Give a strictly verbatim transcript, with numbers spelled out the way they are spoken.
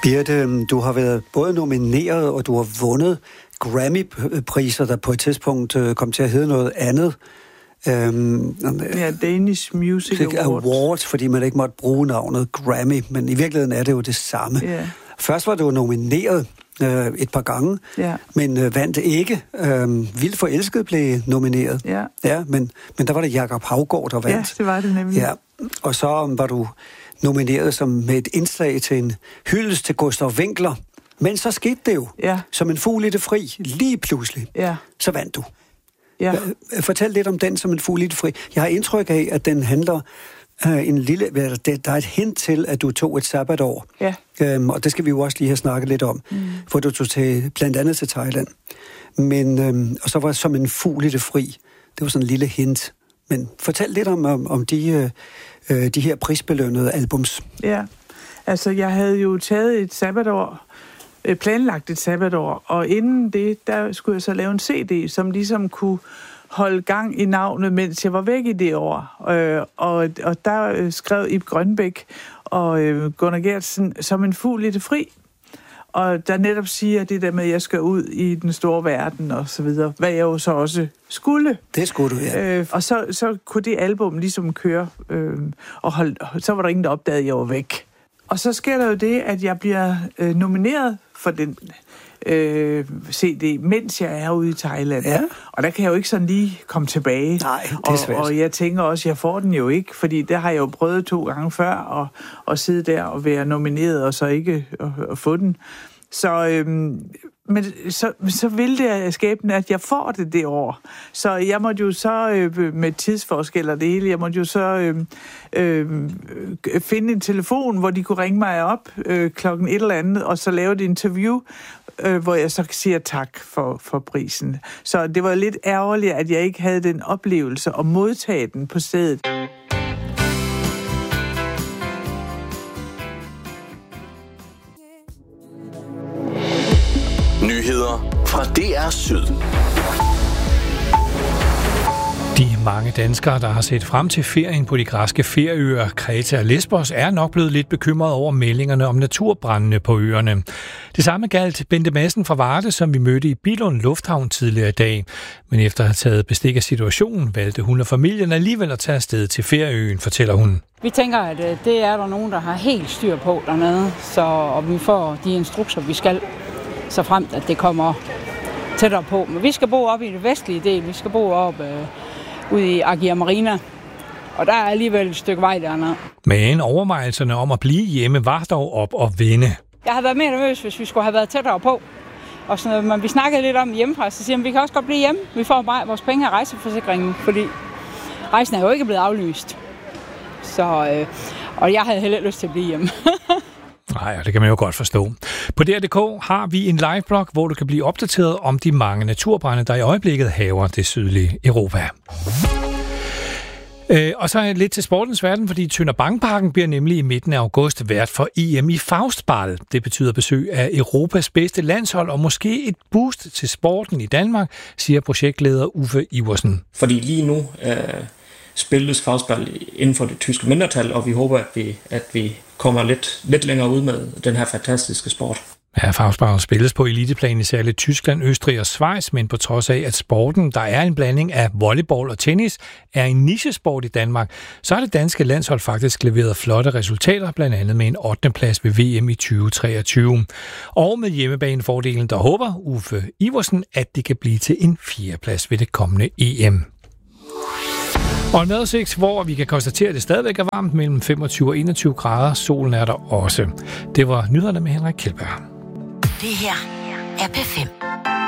Birte, du har været både nomineret, og du har vundet Grammy-priser, der på et tidspunkt kom til at hedde noget andet. Øhm, ja, Danish Music Awards. Awards, fordi man ikke måtte bruge navnet Grammy, men i virkeligheden er det jo det samme. Yeah. Først var du nomineret øh, et par gange, yeah. men øh, vandt ikke. Øh, Vildt Forelsket blev nomineret. Yeah. Ja, men, men der var det Jakob Haugaard, der vandt. Ja, det var det nemlig. Ja. Og så var du nomineret som med et indslag til en hyldest til Gustav Winckler. Men så skete det jo, ja. Som en fugl i det fri, lige pludselig. Ja. Så vandt du. Ja. Fortæl lidt om den som en fugl i det fri. Jeg har indtryk af, at den handler øh, en lille... Der er et hint til, at du tog et sabbatår. Ja. Øhm, og det skal vi jo også lige have snakket lidt om. Mm. For du tog til, blandt andet til Thailand. Men, øhm, og så var det som en fugl i det fri. Det var sådan en lille hint. Men fortæl lidt om, om, om de, øh, de her prisbelønnede albums. Ja, altså jeg havde jo taget et sabbatår, planlagt et sabbatår, og inden det, der skulle jeg så lave en C D, som ligesom kunne holde gang i navnet, mens jeg var væk i det år. Øh, og, og der skrev Ib Grønbæk og øh, Gunnar Gertsen som en fugl i det fri. Og der netop siger det der med, at jeg skal ud i den store verden og så videre, hvad jeg jo så også skulle. Det skulle du, ja. Øh, og så, så kunne det album ligesom køre, øh, og hold, så var der ingen, der opdagede, at jeg var væk. Og så sker der jo det, at jeg bliver øh, nomineret for den øh, C D, mens jeg er ude i Thailand. Ja. Og der kan jeg jo ikke sådan lige komme tilbage. Nej, det er svært. Og, og jeg tænker også, at jeg får den jo ikke, fordi det har jeg jo prøvet to gange før, at, at sidde der og være nomineret, og så ikke at, at få den. Så, øhm, men så, så vil det skæbnen, at jeg får det det år. Så jeg måtte jo så, øh, med tidsforskel og det hele, jeg måtte jo så øh, øh, finde en telefon, hvor de kunne ringe mig op øh, klokken et eller andet, og så lave et interview, øh, hvor jeg så siger tak for, for prisen. Så det var lidt ærgerligt, at jeg ikke havde den oplevelse at modtage den på stedet. Nyheder fra D R Syd. De mange danskere, der har set frem til ferien på de græske ferieøer Kreta og Lesbos, er nok blevet lidt bekymrede over meldingerne om naturbrændene på øerne. Det samme galt Bente Madsen fra Varde, som vi mødte i Billund Lufthavn tidligere i dag. Men efter at have taget bestik af situationen, valgte hun og familien alligevel at tage afsted til ferieøen, fortæller hun. Vi tænker, at det er der nogen, der har helt styr på dernede, så, og vi får de instrukser, vi skal, så fremt at det kommer tættere på. Men vi skal bo op i det vestlige del, vi skal bo op øh, ude i Agia Marina, og der er alligevel et stykke vej dernede. Men overvejelserne om at blive hjemme var dog op og vende. Jeg havde været mere nervøs, hvis vi skulle have været tættere på. Og sådan noget, men vi snakkede lidt om hjemmefra, så siger vi, vi kan også godt blive hjemme. Vi får bare vores penge af rejseforsikringen, fordi rejsen er jo ikke blevet aflyst. Så, øh, og jeg havde heller lyst til at blive hjemme. Nej, det kan man jo godt forstå. På D R punktum d k har vi en liveblog, hvor du kan blive opdateret om de mange naturbrande, der i øjeblikket hærger det sydlige Europa. Øh, og så er jeg lidt til sportens verden, fordi Tønder Bankparken bliver nemlig i midten af august vært for E M i Faustball. Det betyder besøg af Europas bedste landshold og måske et boost til sporten i Danmark, siger projektleder Uffe Iversen. Fordi lige nu øh, spilles Faustball inden for det tyske mindretal, og vi håber, at vi, at vi kommer lidt, lidt længere ud med den her fantastiske sport. Ja, Faustball spilles på eliteplan i særligt Tyskland, Østrig og Schweiz, men på trods af, at sporten, der er en blanding af volleyball og tennis, er en nichesport i Danmark, så har det danske landshold faktisk leveret flotte resultater, blandt andet med en ottende plads ved V M i tyve treogtyve. Og med hjemmebanefordelen, der håber Uffe Iversen, at det kan blive til en fjerde plads ved det kommende E M. Og en vejrudsigt, hvor vi kan konstatere, at det stadigvæk er varmt mellem femogtyve og enogtyve grader. Solen er der også. Det var nyhederne med Henrik Kjeldberg. Det her er P fem.